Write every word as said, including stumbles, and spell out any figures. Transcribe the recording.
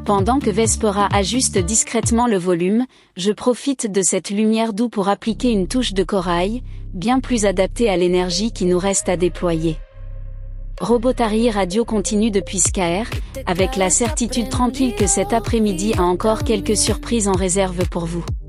Pendant que Vespera ajuste discrètement le volume, je profite de cette lumière douce pour appliquer une touche de corail, bien plus adaptée à l'énergie qui nous reste à déployer. Robotari Radio continue depuis Skaer, avec la certitude tranquille que cet après-midi a encore quelques surprises en réserve pour vous.